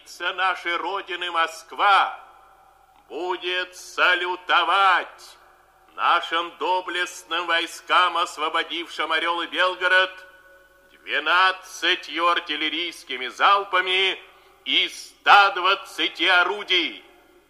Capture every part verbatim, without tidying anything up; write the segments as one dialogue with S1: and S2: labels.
S1: столица нашей Родины Москва будет салютовать нашим доблестным войскам, освободившим Орел и Белгород, двенадцатью артиллерийскими залпами и ста двадцати орудий.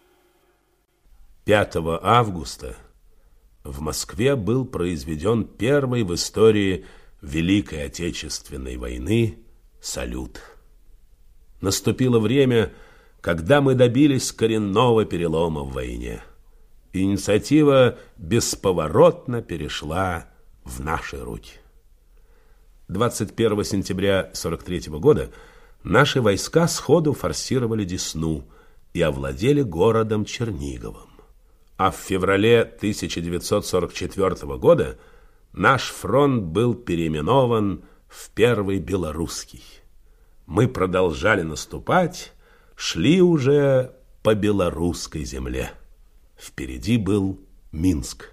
S2: пятого августа в Москве был произведен первый в истории Великой Отечественной войны салют. Наступило время, когда мы добились коренного перелома в войне. Инициатива бесповоротно перешла в наши руки. двадцать первого сентября сорок третьего года наши войска сходу форсировали Десну и овладели городом Черниговым. А в феврале тысяча девятьсот сорок четвёртого года наш фронт был переименован в Первый Белорусский. Мы продолжали наступать, шли уже по белорусской земле. Впереди был Минск.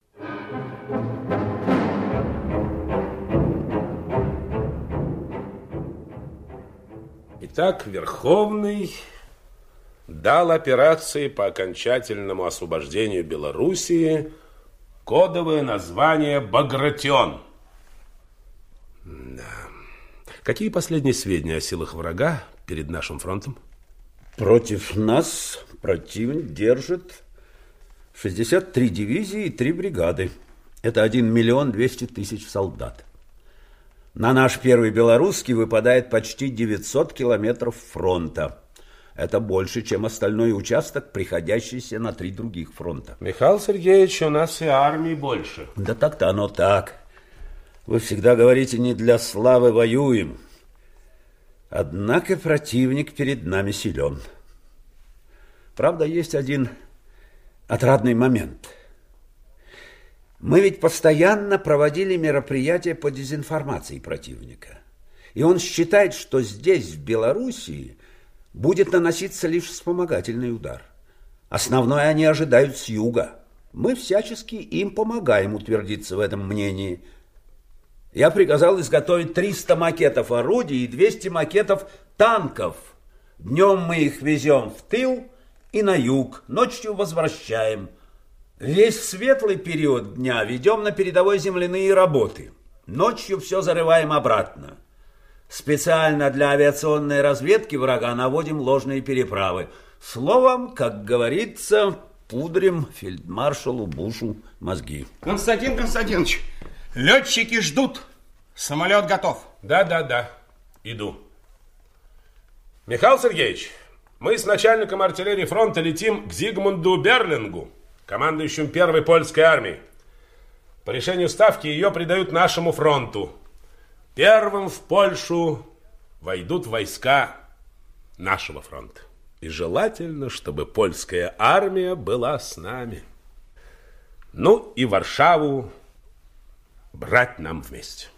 S2: Итак, Верховный дал операции по окончательному освобождению Белоруссии кодовое название «Багратион». Да. Какие последние сведения о силах врага перед нашим фронтом?
S3: Против нас противник держит шестьдесят три дивизии и три бригады. Это один миллион двести тысяч солдат. На наш Первый Белорусский выпадает почти девятьсот километров фронта. Это больше, чем остальной участок, приходящийся на три других фронта.
S2: Михаил Сергеевич, у нас и армии больше.
S3: Да так-то оно так. Вы всегда говорите, не для славы воюем. Однако противник перед нами силен. Правда, есть один отрадный момент. Мы ведь постоянно проводили мероприятия по дезинформации противника. И он считает, что здесь, в Белоруссии, будет наноситься лишь вспомогательный удар. Основное они ожидают с юга. Мы всячески им помогаем утвердиться в этом мнении. Я приказал изготовить триста макетов орудий и двести макетов танков. Днем мы их везем в тыл и на юг, ночью возвращаем. Весь светлый период дня ведем на передовой земляные работы. Ночью все зарываем обратно. Специально для авиационной разведки врага наводим ложные переправы. Словом, как говорится, пудрим фельдмаршалу Бушу мозги.
S4: Константин Константинович, летчики ждут. Самолет готов.
S2: Да, да, да. Иду. Михаил Сергеевич, мы с начальником артиллерии фронта летим к Зигмунду Берлингу, командующему Первой польской армией. По решению Ставки ее придают нашему фронту. Первым в Польшу войдут войска нашего фронта. И желательно, чтобы польская армия была с нами. Ну и Варшаву брать нам вместе.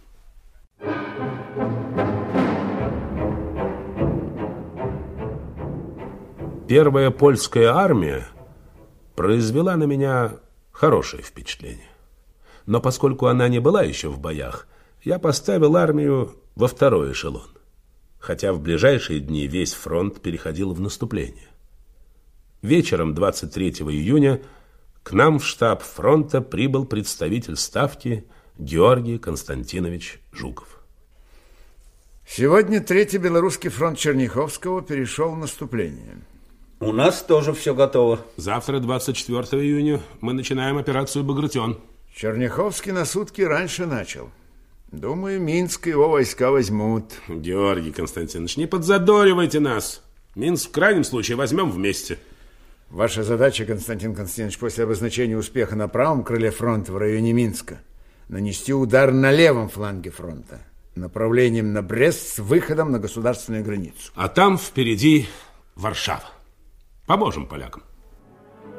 S2: Первая польская армия произвела на меня хорошее впечатление. Но поскольку она не была еще в боях, я поставил армию во второй эшелон, хотя в ближайшие дни весь фронт переходил в наступление. Вечером двадцать третьего июня к нам в штаб фронта прибыл представитель Ставки Георгий Константинович Жуков.
S5: Сегодня Третий Белорусский фронт Черняховского перешел в наступление.
S3: У нас тоже все готово.
S2: Завтра, двадцать четвёртого июня, мы начинаем операцию «Багратион».
S5: Черняховский на сутки раньше начал. Думаю, Минск и его войска возьмут.
S2: Георгий Константинович, не подзадоривайте нас. Минск в крайнем случае возьмем вместе.
S5: Ваша задача, Константин Константинович, после обозначения успеха на правом крыле фронта в районе Минска нанести удар на левом фланге фронта, направлением на Брест с выходом на государственную границу.
S2: А там впереди Варшава. Поможем полякам.